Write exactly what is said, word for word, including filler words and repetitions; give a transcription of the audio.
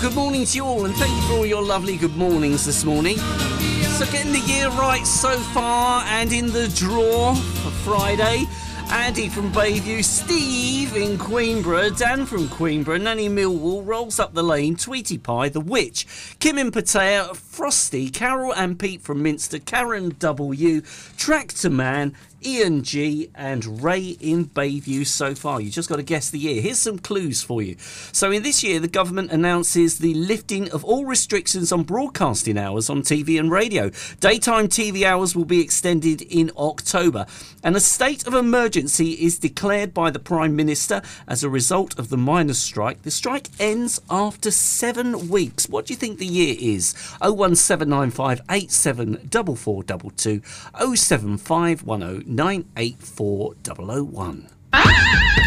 good morning to you all, and thank you for all your lovely good mornings this morning. So getting the year right so far, and in the draw for Friday, Andy from Bayview, Steve in Queenborough, Dan from Queenborough, Nanny Millwall, rolls up the lane, Tweety Pie, The Witch, Kim in Pattaya, Frosty, Carol and Pete from Minster, Karen W, Tractor Man, Ian G and Ray in Bayview so far. You just got to guess the year. Here's some clues for you. So in this year, the government announces the lifting of all restrictions on broadcasting hours on T V and radio. Daytime T V hours will be extended in October. And a state of emergency is declared by the Prime Minister as a result of the miners' strike. The strike ends after seven weeks. What do you think the year is? oh one seven nine five eight seven four four two two, oh seven five one oh nine eight four oh oh one.